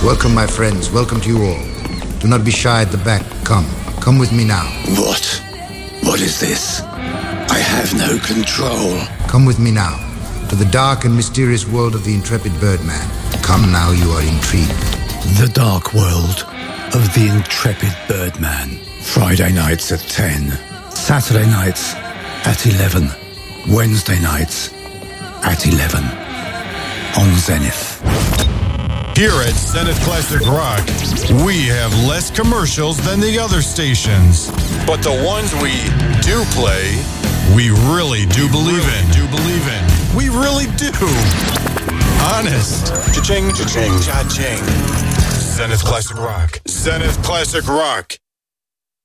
Welcome, my friends. Welcome to you all. Do not be shy at the back. Come with me now. What? What is this? I have no control. Come with me now to the dark and mysterious world of the intrepid Birdman. Come now, you are intrigued. The dark world of the intrepid Birdman. Friday nights at 10. Saturday nights at 11. Wednesday nights at 11. On Zenith. Here at Zenith Classic Rock, we have less commercials than the other stations. But the ones we do play, we really do believe in. We really do. Honest. Cha-ching, cha-ching, cha-ching. Zenith Classic Rock. Zenith Classic Rock.